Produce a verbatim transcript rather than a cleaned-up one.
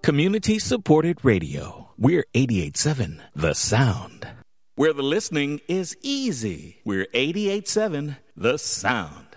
Community-supported radio. We're eighty-eight point seven The Sound. Where the listening is easy. We're eighty-eight point seven The Sound.